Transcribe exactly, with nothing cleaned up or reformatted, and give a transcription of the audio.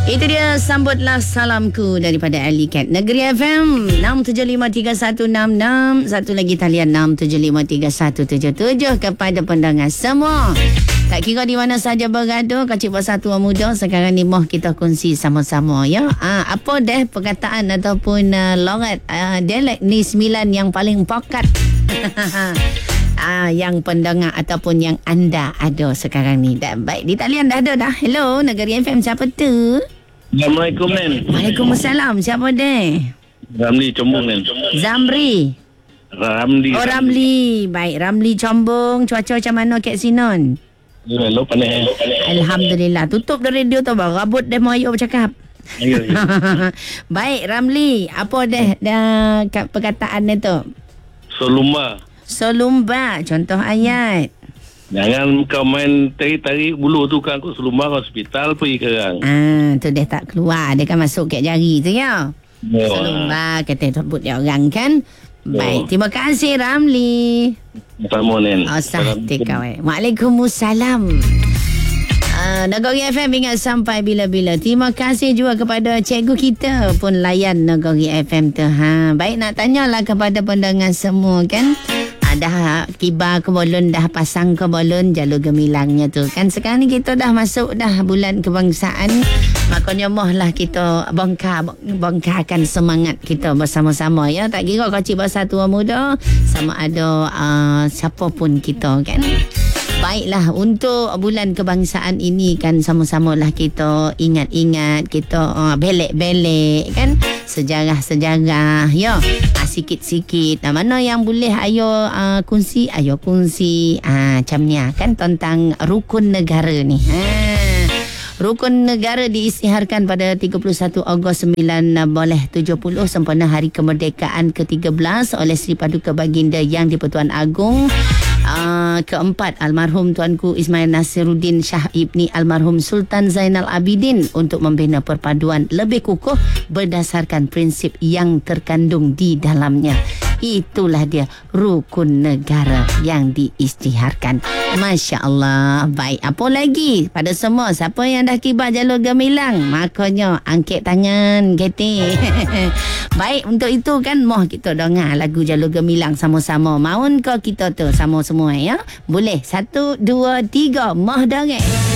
Itu dia sambutlah salamku daripada Ali Cat. Negeri F M enam tujuh lima tiga satu enam enam. Satu lagi talian enam tujuh lima tiga satu tujuh tujuh kepada pendengar semua. Tak kira di mana saja berada, kecil besar tua muda, sekarang ni moh kita kongsi sama-sama ya. Ah, apa deh perkataan ataupun uh, logat uh, dialek ni sembilan yang paling pokat. Ah, yang pendengar ataupun yang anda ada sekarang ni. Dan baik, di talian dah ada dah. Hello, Negeri F M, siapa tu? Assalamualaikum, Nen. Waalaikumsalam. Siapa deh? Ramli Combong, Nen. Zamri. Ramli. Oh, Ramli. Baik, Ramli Combong. Cuaca macam mana kat Sinon? Ya, lo panas. Alhamdulillah. Tutup dah radio tu, bang. Rabut dah mau ayuk bercakap. Ya, ya. Baik, Ramli. Apa deh dah kat perkataan dia tu? Solumba. Solumba. Contoh ayat. Jangan kau main tarik-tarik bulu tu kan, aku selumba ke hospital pergi kerang. Ah, tu dia tak keluar. Dia kan masuk kat jari tu ya. Oh. Solumba kata sebut dia orang kan. Oh. Baik, terima kasih Ramli. Sama, Nen. Oh, sahti kawan. Waalaikumsalam. Uh, Negeri F M ingat sampai bila-bila. Terima kasih juga kepada cikgu kita pun layan Negeri F M tu. Ha, baik, nak tanyalah kepada pendengar semua kan. Dah kibar ke bolon, dah pasang ke bolon jalur gemilangnya tu kan. Sekarang ni kita dah masuk dah bulan kebangsaan, makanya mohlah kita bongkar bongkarkan semangat kita bersama-sama ya. Tak kira kecil besar tua muda, sama ada uh, siapa pun kita kan. Baiklah, untuk bulan kebangsaan ini kan sama-samalah kita ingat-ingat, kita uh, belek-belek kan sejarah-sejarah ya. Uh, sikit-sikit. Nah, mana yang boleh ayo uh, kongsi, ayo kongsi uh, macam ni kan tentang rukun negara ni. Ha. Rukun negara diisytiharkan pada tiga puluh satu Ogos sembilan tujuh puluh sempena Hari Kemerdekaan ke tiga belas oleh Sri Paduka Baginda Yang di-Pertuan Agong uh, keempat almarhum Tuanku Ismail Nasiruddin Shah Ibni almarhum Sultan Zainal Abidin untuk membina perpaduan lebih kukuh berdasarkan prinsip yang terkandung di dalamnya. Itulah dia rukun negara yang diisytiharkan. Masya Allah. Baik, apa lagi pada semua siapa yang dah kibar jalur gemilang, makanya angkat tangan kete. Baik, untuk itu kan moh kita dengar lagu jalur gemilang sama-sama. Maun ke kita tu sama semua ya? Boleh? Satu, dua, tiga, moh dengar.